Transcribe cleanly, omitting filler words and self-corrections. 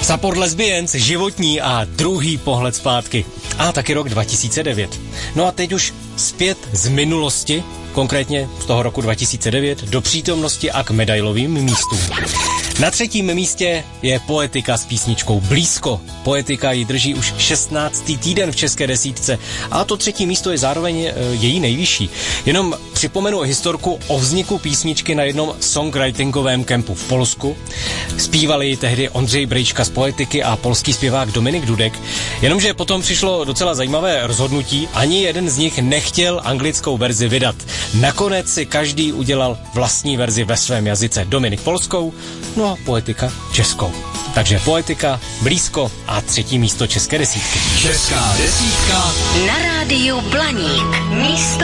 Support Lesbians, životní a druhý pohled zpátky. A taky rok 2009. No a teď už zpět z minulosti, konkrétně z toho roku 2009, do přítomnosti a k medailovým místům. Na 3. místě je Poetika s písničkou Blízko. Poetika ji drží už 16. týden v české desítce a to 3. místo je zároveň její nejvyšší. Jenom připomenu historku o vzniku písničky na jednom songwritingovém kempu v Polsku. Zpívali ji tehdy Ondřej Brejčka z Poetiky a polský zpěvák Dominik Dudek. Jenomže potom přišlo docela zajímavé rozhodnutí. Ani jeden z nich nechtěl anglickou verzi vydat. Nakonec si každý udělal vlastní verzi ve svém jazyce. Dominik polskou, no a Poetika českou. Takže Poetika, Blízko a 3. místo české desítky. Česká desítka na rádiu Blaník. Místo